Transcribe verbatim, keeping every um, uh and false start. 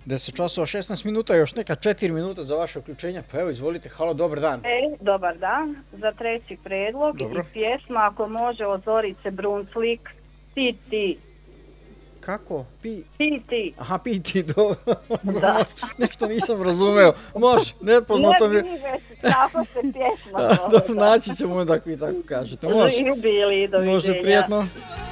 deset časova šesnaest minuta, još neka četiri minuta za vaše uključenje, pa evo izvolite, halo, dobar dan. E, dobar dan, za treći predlog Dobro. i pjesma ako može od Zorice Brunslik, Ti ti, Kako? Pi... ti ti. Aha, piti, dobro. Da. Nešto nisam razumeo. Može, nepoznato mi Ne je. bive se, tako se pjesma Dobro, zove. naći ćemo da vi tako kažete. Može, Živi bili, doviđenja. može, prijetno.